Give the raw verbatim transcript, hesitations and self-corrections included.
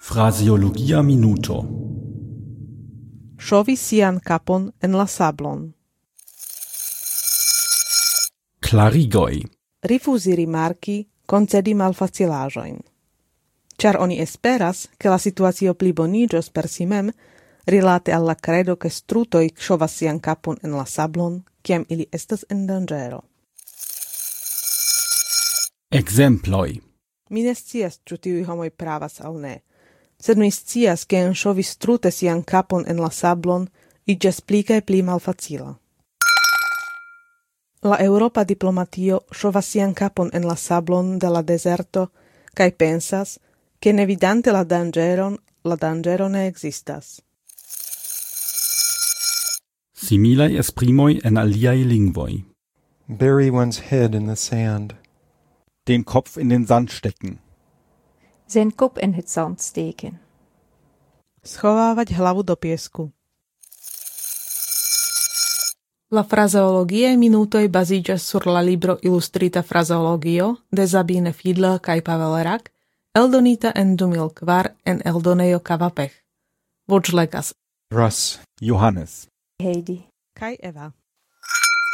Fraseologia minuto. Ŝovi sian kapon en la sablon. Klarigoj. Rifuzi rimarki, concedi malfacilaĵojn. Ĉar oni esperas, ke la situacio pliboniĝos per si mem, rilate al la credo ke strutoj ŝovas sian kapon en la sablon, kiam ili estas en danĝero. Ekzemploj. Mi ne scias, ĉu tiuj homoj pravas aŭ ne, sed mi scias, ke enŝovi strute sian kapon en la sablon iĝas pli kaj pli malfacila. La eŭropa diplomatio ŝovas sian kapon en la sablon de la dezerto kaj pensas, ke ne vidante la danĝeron, la danĝero ne ekzistas. Similaj esprimoj en aliaj lingvoj. Bury one's head in the sand. Den Kopf in den Sand stecken. Zijn kop in het zand steken. Schovávať hlavu do piesku. La fraseologiae minutoj baziĝas sur la libro Ilustrita fraseologio de Sabine Fiedler kaj Pavel Rak, eldonita en du mil kvar en eldonejo Kavapech. Voĉlegas Russ. Johannes. Heidi. kaj Eva.